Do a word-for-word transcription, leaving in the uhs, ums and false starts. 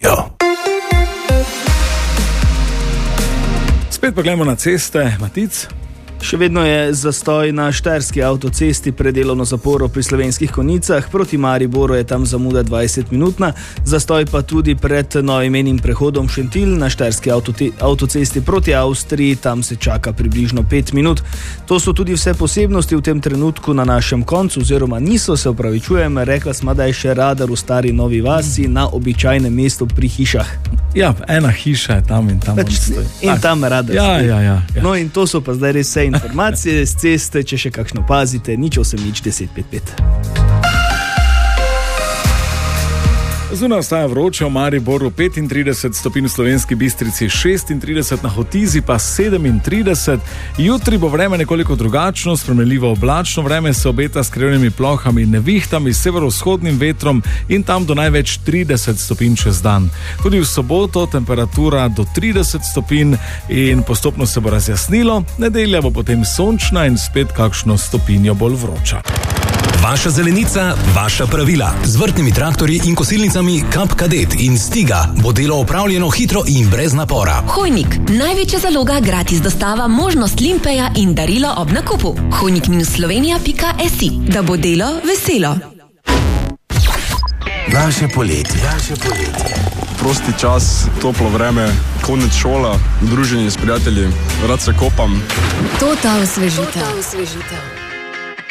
Jo. Spet pa gledamo na ceste, Matic. Še vedno je zastoj na štajerski avtocesti pred delovno zaporo pri Slovenskih Konjicah. Proti Mariboru je tam zamuda dvajset minutna, zastoj pa tudi pred novim enim prehodom Šentilj na štajerski avtocesti proti Avstriji, tam se čaka približno pet minut. To so tudi vse posebnosti v tem trenutku na našem koncu, oziroma niso, se opravičujem, rekla sma, da je še radar v Stari Novi Vasi na običajnem mestu pri hišah. Ja, ena hiša je tam in tam Več, stoji. In tam radar ja, stoji. Ja, ja, ja. No in to so pa zdaj res vse informacije z ceste, če še kakšno pazite, nič osem nič deset pet pet. Zunaj ostaja vroče, v Mariboru petintrideset stopinj, v Slovenski Bistrici šestintrideset, na Hotizi pa sedemintrideset. Jutri bo vreme nekoliko drugačno, spremenljivo oblačno vreme se obeta s krivnimi plohami in nevihtami, s severovzhodnim vetrom in tam do največ trideset stopinj čez dan. Tudi v soboto temperatura do trideset stopinj in postopno se bo razjasnilo, nedelja bo potem sončna in spet kakšno stopinjo bolj vroča. Vaša zelenica, vaša pravila. Z vrtnimi traktorji in kosilnicami Kap Kadet in Stiga bo delo opravljeno hitro in brez napora. Hojnik, največja zaloga, gratis dostava, možnost limpeja in darilo ob nakupu. hojnik slovenija pika si, da bo delo veselo. Naše poletje. Naše poletje. Prosti čas, toplo vreme, konec šola, druženje s prijatelji, rad se kopam. To ta osvežitev.